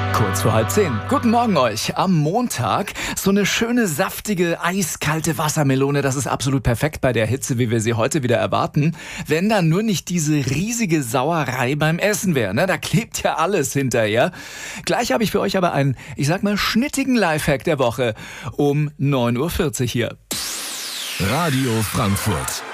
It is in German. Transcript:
Kurz vor 9:30. Guten Morgen euch. Am Montag so eine schöne, saftige, eiskalte Wassermelone. Das ist absolut perfekt bei der Hitze, wie wir sie heute wieder erwarten. Wenn dann nur nicht diese riesige Sauerei beim Essen wäre. Ne? Da klebt ja alles hinterher. Gleich habe ich für euch aber einen, ich sag mal, schnittigen Lifehack der Woche um 9:40 Uhr hier. Radio Frankfurt.